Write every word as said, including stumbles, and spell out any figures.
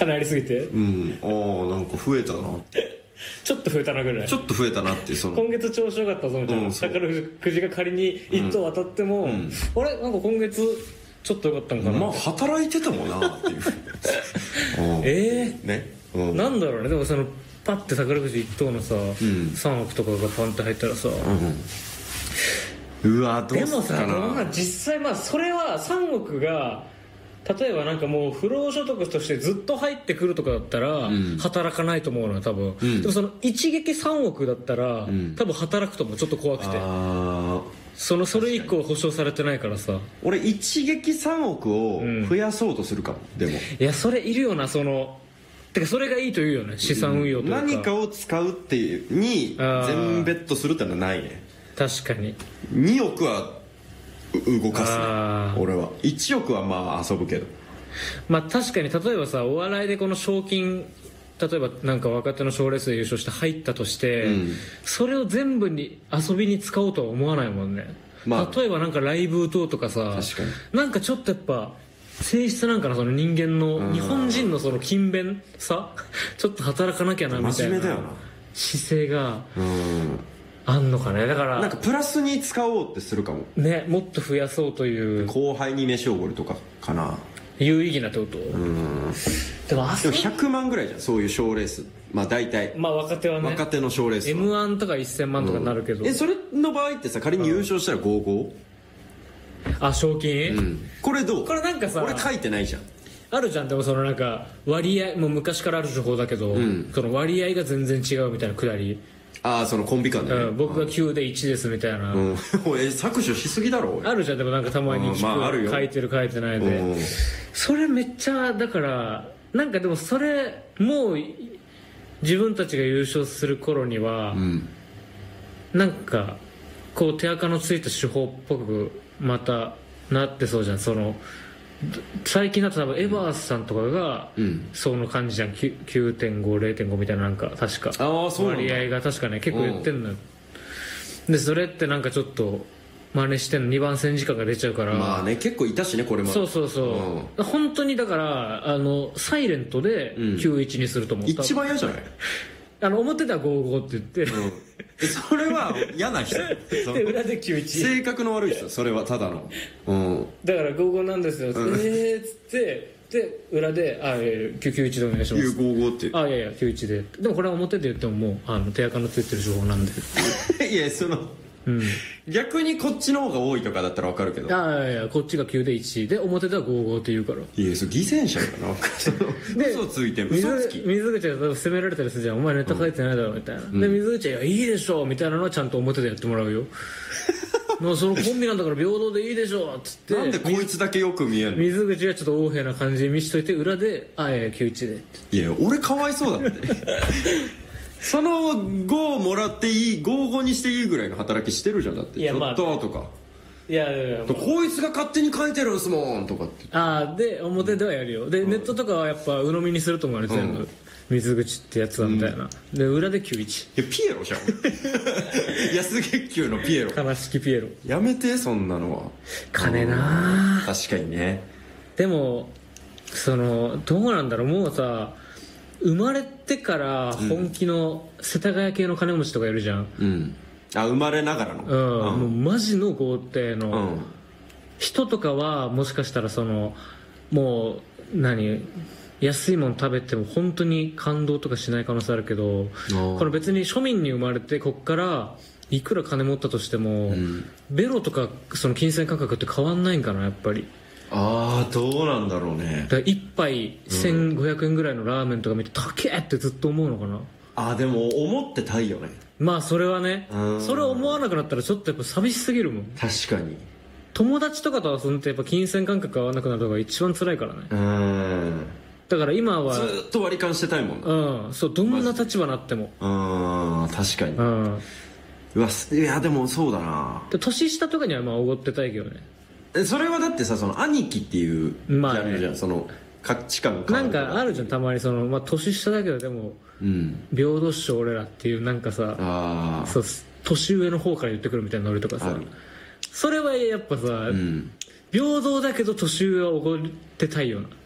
金ありすぎて、 うん、ああなんか増えたなってちょっと増えたなぐらい、 ちょっと増えたなってその今月調子よかったぞみたいな、 うん、 宝くじが仮に一等当たっても、うん、あれなんか今月ちょっとよかったのかな、 まあ働いてたもんなっていうええー、 ね、うん、 なんだろうね。でもそのパッて宝くじ一等のさ、うん、さんおくとかがパンって入ったらさ、 うん、うわどうすかな。 でもさ実際まあそれはさんおくが例えばなんかもう不労所得としてずっと入ってくるとかだったら働かないと思うのよ多分、うん、でもその一撃さんおくだったら、うん、多分働くともちょっと怖くて、あそのそれ以降保証されてないからさ。 俺一撃さんおくを増やそうとするかも、うん、でもいやそれいるよな。そのてかそれがいいというよね、資産運用というか、 うん、何かを使うっていうに全ベットするってのはないね。 確かににおくは動かすね俺は。いちおくはまあ遊ぶけど、 まあ確かに例えばさお笑いでこの賞金例えばなんか若手の賞レースで優勝して入ったとして、うん、それを全部に遊びに使おうとは思わないもんね、まあ、例えばなんかライブ等とかさ、確かになんかちょっとやっぱ性質なんかな、その人間の日本人のその勤勉さちょっと働かなきゃなみたいな姿勢があんのかね。だからなんかプラスに使おうってするかもね。もっと増やそうという後輩に飯をおごるとかかな。 有意義なってこと。 うんでもひゃくまんぐらいじゃんそういう賞レース。まあ大体まあ若手はね、 若手の賞レース エムワン とかせんまんとかになるけど、 うん、えそれの場合ってさ仮に優勝したらごじゅうご、 あ賞金、 うん、これどう。 これなんかさ俺書いてないじゃん。 あるじゃん。でもそのなんか割合もう昔からある情報だけど、うん、その割合が全然違うみたいなくだり。 ああそのコンビ間でね、 うん、僕がきゅうでいちですみたいな、うん、 え削除しすぎだろあるじゃん。でもなんかたまに聞く、まあ、あるよ書いてる書いてないで、うん、それめっちゃだからなんかでもそれもう自分たちが優勝する頃には、うん、なんかこう手垢のついた手法っぽくまたなってそうじゃん。その最近だと多分エバースさんとかがその感じじゃん、うん、きゅうてんご、れいてんご みたいななんか確かあそうなん割合が確かね結構言ってんのよ。でそれってなんかちょっと真似してんのにばん戦時間が出ちゃうから。 まあね結構いたしねこれも。そうそうそう、うん、本当にだからあのサイレントできゅういちにすると思う、うん、 一番嫌じゃないあの表ではごじゅうごって言って、うん、 それは嫌な人で裏できゅういち性格の悪い人それはただの、うん、 だからごじゅうごなんですよ、うん、えーっつってで裏で「あえきゅうきゅういちでお願いします」 ごじゅうごってあいやいやきゅういちででもこれは表で言ってももうあの手垢のついてる情報なんでいやそのうん、逆にこっちの方が多いとかだったら分かるけど、 あいやいやこっちがきゅうでいちで表ではごじゅうごって言うから。 いやそれ偽善者やな嘘ついてる嘘つき。 水口が責められたりするじゃん、お前ネタ書いてないだろみたいな、うん、で水口はいいでしょみたいなのはちゃんと表でやってもらうよもうそのコンビなんだから平等でいいでしょっつってなんでこいつだけよく見えるの。 水口がちょっと横柄な感じに見しといて裏で「あいやいやきゅういちで」 いや俺かわいそうだってそのごをもらっていいごじゅうごにしていいぐらいの働きしてるじゃんだって。 いやまあちょっととかいやいやいや、まあ、 こいつが勝手に書いてるんすもんとかって。 ああで表ではやるよ。で、うん、ネットとかはやっぱ鵜呑みにすると思うね全部、うん、水口ってやつだみたいな、うん、で裏できゅういち。 いやピエロじゃん安月給のピエロ悲しきピエロやめてそんなのは。 金なあ、 確かにね。 でもそのどうなんだろうもうさ生まれてから本気の世田谷系の金持ちとかいるじゃん、 うん、あ生まれながらの、 うん、うん、もうマジの豪邸の人とかはもしかしたらそのもう何安いもの食べても本当に感動とかしない可能性あるけど、これ別に庶民に生まれてこっからいくら金持ったとしても、うん、ベロとかその金銭感覚って変わんないんかなやっぱり。 ああどうなんだろうね。 だからいっぱいせんごひゃくえんぐらいのラーメンとか見て高えってずっと思うのかな。 あでも思ってたいよね。 まあそれはね、それを思わなくなったらちょっとやっぱ寂しすぎるもん。 確かに友達とかと遊んでやっぱ金銭感覚合わなくなるのが一番辛いからね。うんだから今はずっと割り勘してたいもんな。 うんそうどんな立場になっても。 うん確かに。うんうわいやでもそうだな。 年下とかにはまあおごってたいけどね。 それはだってさその兄貴っていうジャンルじゃん、まあね、その価値観がなんかあるじゃんたまにその、まあ、年下だけどでも、うん、平等っしょ俺らっていうなんかさあそう年上の方から言ってくるみたいなノリとかさそれはやっぱさ、うん、平等だけど年上はおごってたいよな。